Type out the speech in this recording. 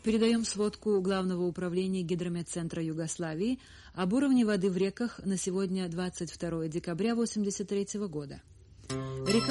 Передаем сводку Главного управления Гидрометцентра Югославии об уровне воды в реках на сегодня, 22 декабря 1983 года. Река